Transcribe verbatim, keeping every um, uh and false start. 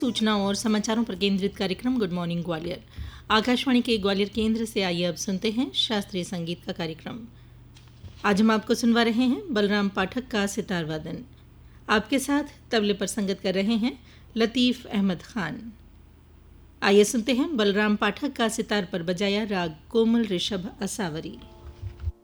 सूचनाओं और समाचारों पर केंद्रित कार्यक्रम गुड मॉर्निंग ग्वालियर आकाशवाणी के ग्वालियर केंद्र से। आइए अब सुनते हैं शास्त्रीय संगीत का कार्यक्रम। आज हम आपको सुनवा रहे हैं बलराम पाठक का सितार वादन। आपके साथ तबले पर संगत कर रहे हैं लतीफ़ अहमद खान। आइए सुनते हैं बलराम पाठक का सितार पर बजाया राग कोमल ऋषभ असावरी।